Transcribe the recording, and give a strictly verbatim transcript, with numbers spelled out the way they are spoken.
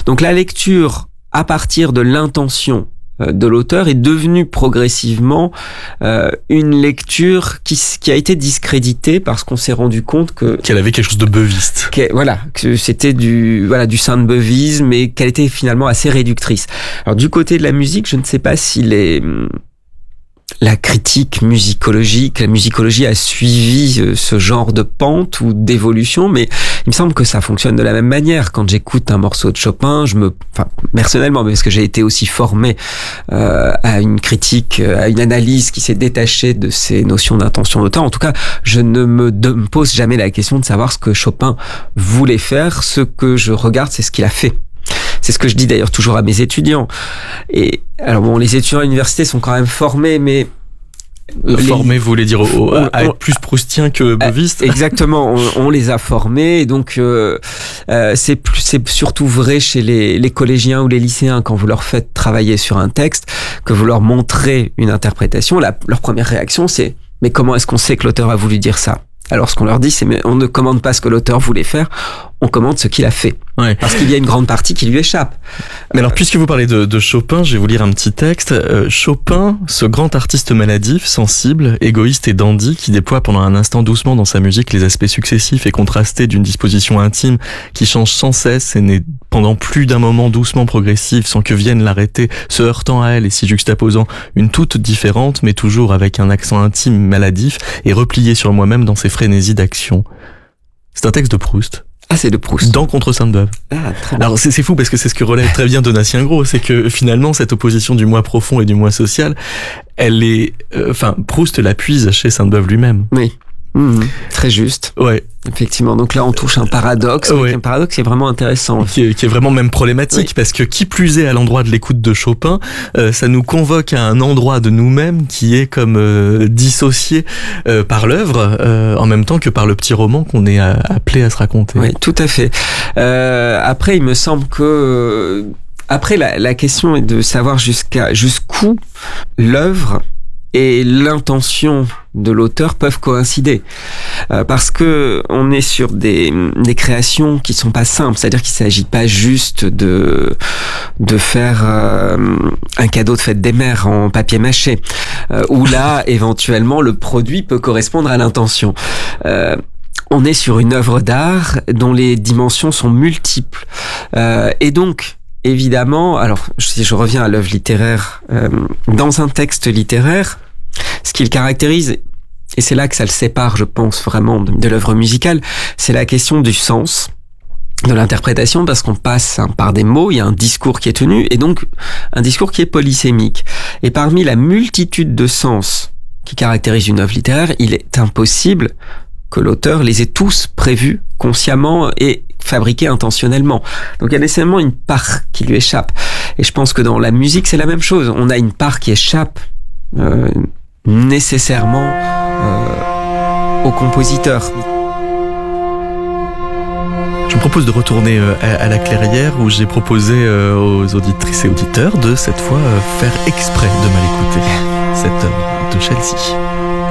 Donc la lecture à partir de l'intention de l'auteur est devenue progressivement euh, une lecture qui, qui a été discréditée parce qu'on s'est rendu compte que qu'elle avait quelque chose de beuviste. Voilà, que c'était du voilà du saint-beuvisme et qu'elle était finalement assez réductrice. Alors du côté de la musique, je ne sais pas si les la critique musicologique, la musicologie a suivi ce genre de pente ou d'évolution, mais il me semble que ça fonctionne de la même manière. Quand j'écoute un morceau de Chopin, je me, enfin, personnellement, parce que j'ai été aussi formé euh, à une critique, à une analyse qui s'est détachée de ces notions d'intention d'auteur. En tout cas, je ne me, de, me pose jamais la question de savoir ce que Chopin voulait faire. Ce que je regarde, c'est ce qu'il a fait. C'est ce que je dis d'ailleurs toujours à mes étudiants. Et alors bon, les étudiants à l'université sont quand même formés, mais formés, vous voulez dire au, à, à être plus proustien que beuviste. Exactement, on, on les a formés, et donc euh, euh, c'est plus, c'est surtout vrai chez les, les collégiens ou les lycéens quand vous leur faites travailler sur un texte, que vous leur montrez une interprétation. La, leur première réaction, c'est mais comment est-ce qu'on sait que l'auteur a voulu dire ça? Alors ce qu'on leur dit, c'est mais on ne commande pas ce que l'auteur voulait faire, on commande ce qu'il a fait. Ouais. Parce qu'il y a une grande partie qui lui échappe. Mais alors, puisque vous parlez de, de Chopin, je vais vous lire un petit texte. Euh, Chopin, ce grand artiste maladif, sensible, égoïste et dandy, qui déploie pendant un instant doucement dans sa musique les aspects successifs et contrastés d'une disposition intime qui change sans cesse et n'est pendant plus d'un moment doucement progressive sans que vienne l'arrêter, se heurtant à elle et s'y juxtaposant une toute différente, mais toujours avec un accent intime maladif et replié sur moi-même dans ses frénésies d'action. C'est un texte de Proust. Ah, c'est de Proust. Dans Contre Sainte-Beuve. Ah, très bien. Alors, c'est, c'est fou parce que c'est ce que relève très bien Donatien Gros, c'est que finalement, cette opposition du moi profond et du moi social, elle est, enfin, euh, Proust la puise chez Sainte-Beuve lui-même. Oui. Mmh, très juste. Ouais. Effectivement. Donc là, on touche un paradoxe. Ouais. Un paradoxe qui est vraiment intéressant. Qui est, qui est vraiment même problématique, oui. Parce que qui plus est à l'endroit de l'écoute de Chopin, euh, ça nous convoque à un endroit de nous-mêmes qui est comme euh, dissocié euh, par l'œuvre, euh, en même temps que par le petit roman qu'on est à, appelé à se raconter. Oui, tout à fait. Euh, après, il me semble que après la, la question est de savoir jusqu'à jusqu'où l'œuvre et l'intention de l'auteur peuvent coïncider, euh, parce que on est sur des des créations qui sont pas simples, c'est-à-dire qu'il s'agit pas juste de de faire euh, un cadeau de fête des mères en papier mâché, euh, où là éventuellement le produit peut correspondre à l'intention. Euh, on est sur une œuvre d'art dont les dimensions sont multiples, euh, et donc évidemment, alors si je reviens à l'œuvre littéraire, euh, dans un texte littéraire, ce qui le caractérise, et c'est là que ça le sépare, je pense, vraiment de, de l'œuvre musicale, c'est la question du sens, de l'interprétation, parce qu'on passe hein, par des mots, il y a un discours qui est tenu, et donc un discours qui est polysémique. Et parmi la multitude de sens qui caractérise une œuvre littéraire, il est impossible que l'auteur les ait tous prévus consciemment et fabriqués intentionnellement. Donc il y a nécessairement une part qui lui échappe. Et je pense que dans la musique, c'est la même chose. On a une part qui échappe euh, nécessairement euh, au compositeur. Je vous propose de retourner à, à la clairière où j'ai proposé aux auditrices et auditeurs de cette fois faire exprès de mal écouter cette œuvre de Chelsea.